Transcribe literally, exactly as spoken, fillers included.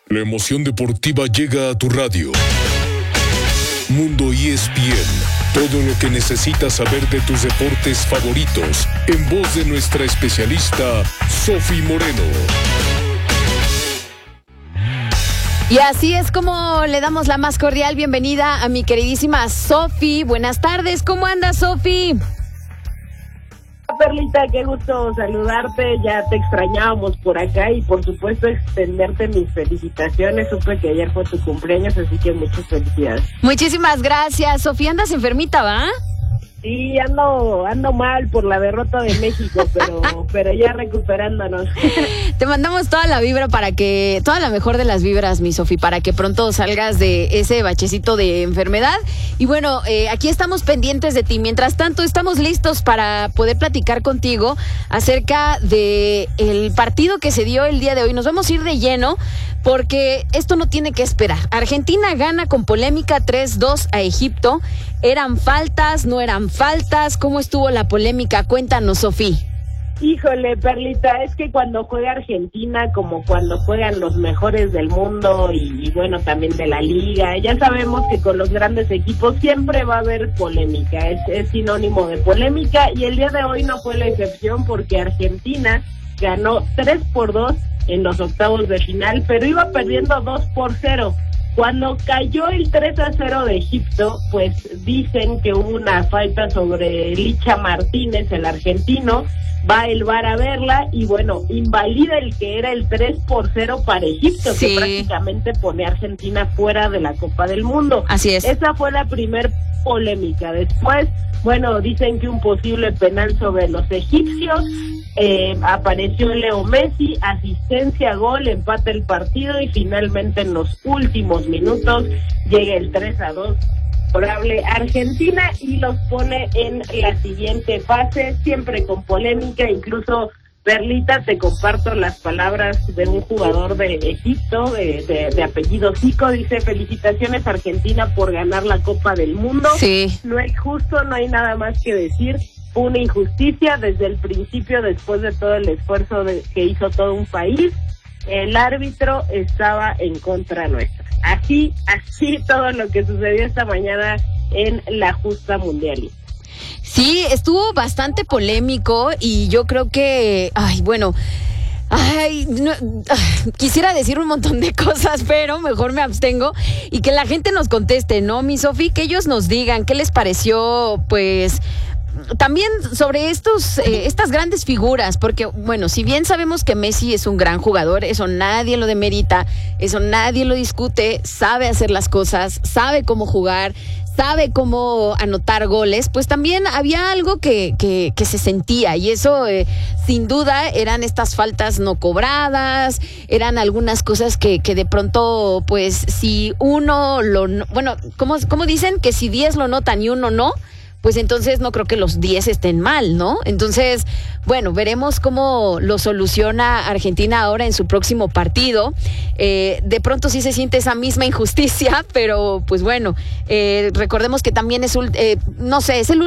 La emoción deportiva llega a tu radio. Mundo E S P N. Todo lo que necesitas saber de tus deportes favoritos. En voz de nuestra especialista, Sofi Moreno. Y así es como le damos la más cordial bienvenida a mi queridísima Sofi. Buenas tardes, ¿cómo andas, Sofi? Perlita, qué gusto saludarte, ya te extrañábamos por acá y por supuesto extenderte mis felicitaciones. Supe que ayer fue tu cumpleaños, así que muchas felicidades. Muchísimas gracias, Sofi. Andas enfermita, ¿va? Sí, ando ando mal por la derrota de México, pero pero ya recuperándonos. Te mandamos toda la vibra para que, toda la mejor de las vibras, mi Sofi, para que pronto salgas de ese bachecito de enfermedad. Y bueno, eh, aquí estamos pendientes de ti. Mientras tanto, estamos listos para poder platicar contigo acerca de el partido que se dio el día de hoy. Nos vamos a ir de lleno porque esto no tiene que esperar. Argentina gana con polémica tres dos a Egipto. ¿Eran faltas? ¿No eran faltas? ¿Cómo estuvo la polémica? Cuéntanos, Sofi. Híjole, Perlita, es que cuando juega Argentina, como cuando juegan los mejores del mundo y, y bueno, también de la liga, ya sabemos que con los grandes equipos siempre va a haber polémica, es, es sinónimo de polémica, y el día de hoy no fue la excepción porque Argentina ganó tres por dos en los octavos de final, pero iba perdiendo dos por cero. Cuando cayó el tres a cero de Egipto, pues dicen que hubo una falta sobre Licha Martínez, el argentino. Va el V A R a verla y bueno, invalida el que era el tres por cero para Egipto, sí, que prácticamente pone a Argentina fuera de la Copa del Mundo. Así es. Esa fue la primer polémica. Después, bueno, dicen que un posible penal sobre los egipcios, eh, apareció Leo Messi, asistencia, gol, empata el partido y finalmente en los últimos minutos llega el tres a dos. Favorable Argentina y los pone en la siguiente fase, siempre con polémica. Incluso, Perlita, te comparto las palabras de un jugador de Egipto, de, de, de apellido Zico. Dice: felicitaciones Argentina por ganar la Copa del Mundo. Sí. No es justo, no hay nada más que decir. Fue una injusticia desde el principio, después de todo el esfuerzo de, que hizo todo un país. El árbitro estaba en contra nuestra. Así, así todo lo que sucedió esta mañana en la justa mundialista. Sí, estuvo bastante polémico y yo creo que, ay, bueno, ay, no, quisiera decir un montón de cosas, pero mejor me abstengo y que la gente nos conteste, ¿no, mi Sofi? Que ellos nos digan qué les pareció, pues, también sobre estos eh, estas grandes figuras, porque bueno, si bien sabemos que Messi es un gran jugador, eso nadie lo demerita, eso nadie lo discute, sabe hacer las cosas, sabe cómo jugar, sabe cómo anotar goles, pues también había algo que, que, que se sentía y eso eh, sin duda eran estas faltas no cobradas, eran algunas cosas que, que de pronto pues si uno lo, bueno, ¿cómo, cómo dicen? Que si diez lo notan y uno no, pues entonces no creo que los diez estén mal, ¿no? Entonces, bueno, veremos cómo lo soluciona Argentina ahora en su próximo partido. Eh, de pronto sí se siente esa misma injusticia, pero pues bueno, eh, recordemos que también es, eh, no sé, es el